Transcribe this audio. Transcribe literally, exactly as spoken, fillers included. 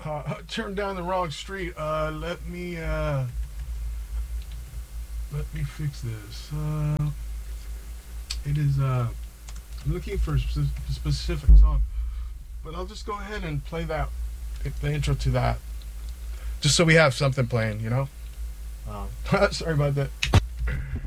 Uh, turned down the wrong street. Uh, let me, uh, let me fix this. Uh, it is, uh, I'm looking for a spe- specific song, but I'll just go ahead and play that, the intro to that, just so we have something playing, you know? Um, sorry about that.